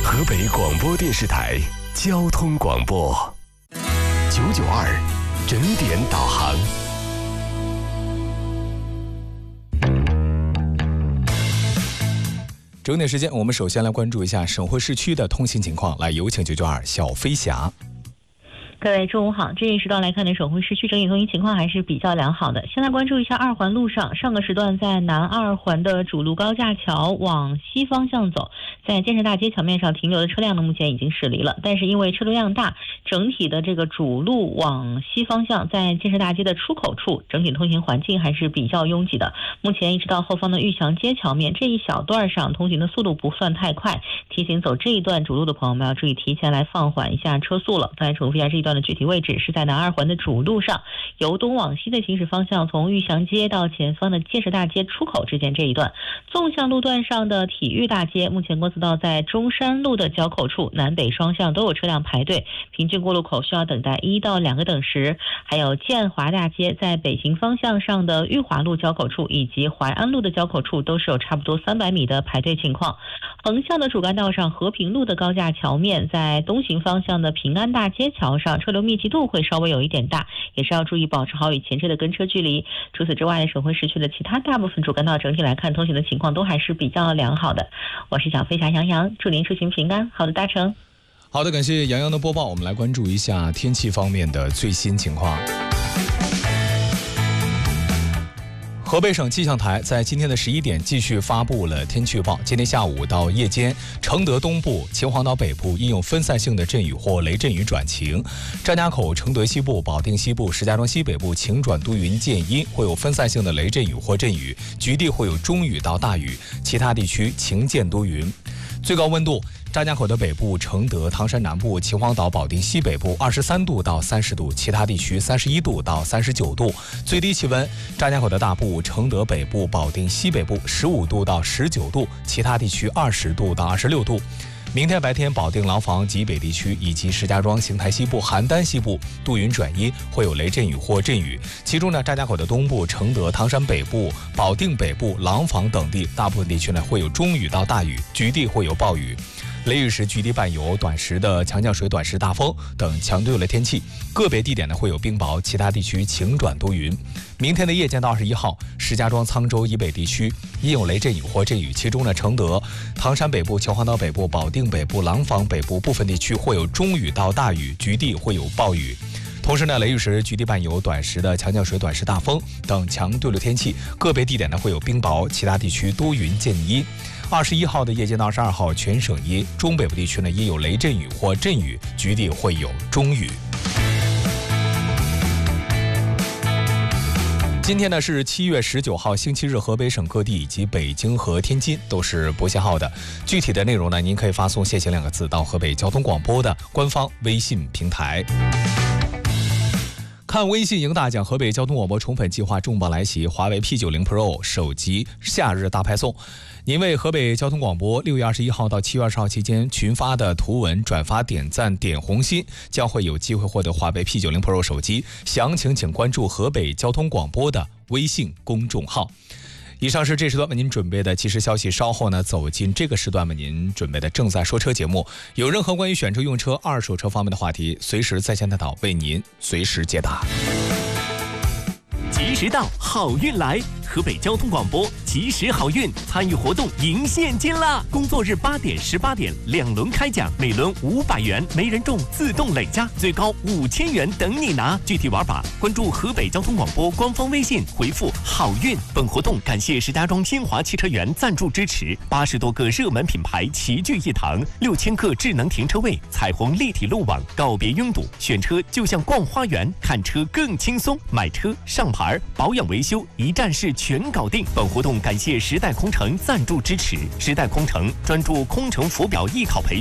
河北广播电视台交通广播992整点导航。 整点时间，我们首先来关注一下省会市区的通行情况。来，有请992小飞侠。 各位中午好，这一时段来看呢，省会市区整体通行情况还是比较良好的。先来关注一下二环路上，上个时段在南二环的主路高架桥往西方向走，在建设大街桥面上停留的车辆呢，目前已经驶离了。但是因为车流量大，整体的这个主路往西方向，在建设大街的出口处，整体通行环境还是比较拥挤的。目前一直到后方的玉祥街桥面这一小段上，通行的速度不算太快，提醒走这一段主路的朋友们要注意提前来放缓一下车速了。再来重复一下这一段的具体位置是在南二环的主路上，由东往西的行驶方向，从玉祥街到前方的建设大街出口之间这一段。纵向路段上的体育大街，目前公司道在中山路的交口处，南北双向都有车辆排队，平均过路口需要等待1到2个等时。还有建华大街在北行方向上的裕华路交口处以及淮安路的交口处都是有差不多300米的排队情况。横向的主干道上，和平路的高架桥面，在东行方向的平安大街桥上，车流密集度会稍微有一点大，也是要注意保持好与前车的跟车距离。除此之外，省会市区的其他大部分主干道整体来看，通行的情况都还是比较良好的。我是小飞侠杨洋，祝您出行平安，好的搭乘。 好的，感谢杨洋的播报。我们来关注一下天气方面的最新情况。河北省气象台在今天的11点继续发布了天气预报。今天下午到夜间，承德东部、秦皇岛北部应有分散性的阵雨或雷阵雨转晴；张家口、承德西部、保定西部、石家庄西北部晴转多云见阴，会有分散性的雷阵雨或阵雨，局地会有中雨到大雨，其他地区晴见多云。最高温度，张家口的北部、承德、唐山南部、秦皇岛、保定西北部23度到30度，其他地区31度到39度。最低气温，张家口的大部、承德北部、保定西北部15度到19度，其他地区20度到26度。明天白天，保定廊坊及北地区以及石家庄、邢台西部、邯郸西部多云转阴，会有雷阵雨或阵雨。其中呢，张家口的东部、承德、唐山北部、保定北部、廊坊等地大部分地区呢会有中雨到大雨，局地会有暴雨。雷雨时局地伴有短时的强降水、短时大风等强对流天气，个别地点呢会有冰雹，其他地区晴转多云。明天的夜间到21号，石家庄、沧州以北地区应有雷阵雨或阵雨，其中呢，承德、唐山北部、秦皇岛北部、保定北部、廊坊北部部分地区会有中雨到大雨，局地会有暴雨。同时呢，雷雨时局地伴有短时的强降水、短时大风等强对流天气，个别地点呢会有冰雹，其他地区多云见阴。21号的夜间到22号，全省阴，中北部地区呢也有雷阵雨或阵雨，局地会有中雨。今天呢是7月19号星期日，河北省各地以及北京和天津都是不限号的。具体的内容呢，您可以发送谢谢2个字到河北交通广播的官方微信平台。看微信赢大奖，河北交通广播宠粉计划重磅来袭，华为 P90 Pro 手机夏日大派送。您为河北交通广播6月21号到7月20号期间群发的图文转发点赞点红心，将会有机会获得华为 P90 Pro 手机。详情请关注河北交通广播的微信公众号。以上是这时段为您准备的即时消息，稍后呢走进这个时段为您准备的正在说车节目，有任何关于选车、用车、二手车方面的话题，随时在线探讨，为您随时解答。 及时到，好运来！河北交通广播及时好运参与活动赢现金啦！工作日8点、18点2轮开奖，每轮500元，没人中自动累加，最高5000元等你拿。具体玩法关注河北交通广播官方微信，回复好运。本活动感谢石家庄新华汽车园赞助支持，80多个热门品牌齐聚一堂，6000个智能停车位，彩虹立体路网，告别拥堵，选车就像逛花园，看车更轻松，买车上牌保养维修一站式全搞定。本活动感谢时代空乘赞助支持，时代空乘专注空乘浮表艺考培训。